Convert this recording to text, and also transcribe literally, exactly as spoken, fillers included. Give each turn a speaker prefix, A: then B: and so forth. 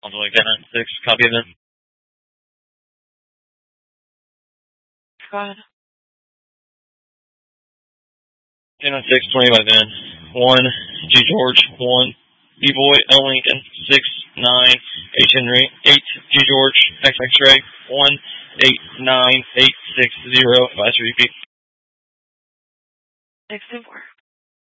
A: On the way, K nine six, copy of it.
B: Go ahead.
A: K nine six, twenty by then. one, G George, one, B-Boy, L Lincoln, six, nine, H Henry, eight, G George, X X-Ray, one, eight, nine, eight, six, zero, advisory repeat.
B: six two four.